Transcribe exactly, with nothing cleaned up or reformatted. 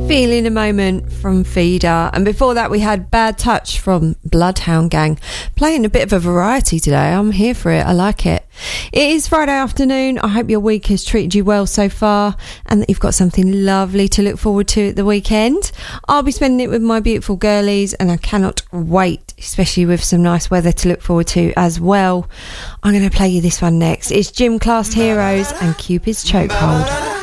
Feeling a Moment from Feeder, and before that we had Bad Touch from Bloodhound Gang. Playing a bit of a variety today. I'm here for it. I like it. It is Friday afternoon. I hope your week has treated you well so far and that you've got something lovely to look forward to at the weekend. I'll be spending it with my beautiful girlies and I cannot wait, especially with some nice weather to look forward to as well. I'm going to play you this one next. It's Gym Class Heroes and Cupid's Chokehold.